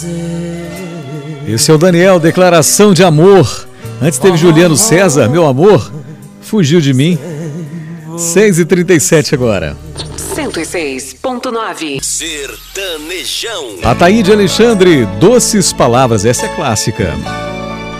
Esse é o Daniel, Declaração de Amor. Antes teve Juliano César, Meu Amor, Fugiu de Mim. 6h37 agora. 106.9 Sertanejão. Ataíde Alexandre, Doces Palavras, essa é clássica.